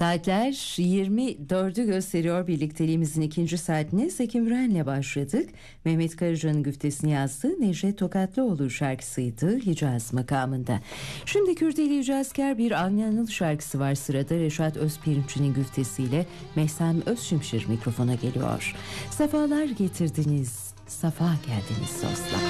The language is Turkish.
Saatler 24'ü gösteriyor. Birlikteliğimizin ikinci saatine Zeki Müren'le başladık. Mehmet Karaca'nın güftesini yazdığı Necdet Tokatlıoğlu şarkısıydı Hicaz makamında. Şimdi Kürdili Hicazkar bir Avni Anıl şarkısı var sırada. Reşat Özpirinççi'nin güftesiyle Mehsem Özşimşir mikrofona geliyor. Safalar getirdiniz, safa geldiniz dostlar.